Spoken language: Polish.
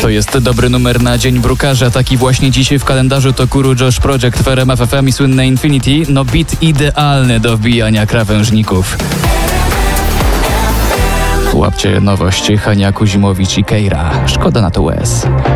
To jest dobry numer na Dzień Brukarza. Taki właśnie dzisiaj w kalendarzu to Kuru Josh Project w RMF FM i słynne Infinity. No beat idealny do wbijania krawężników. Łapcie nowość Hania Kuzimowicz i Keira. Szkoda na to łez.